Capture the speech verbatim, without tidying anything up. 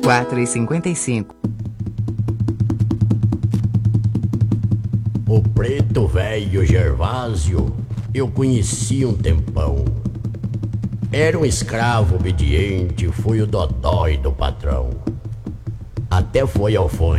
quatro e cinquenta e cinco. O preto velho Gervásio eu conheci um tempão. Era um escravo obediente, foi o dodói do patrão. Até foi alforria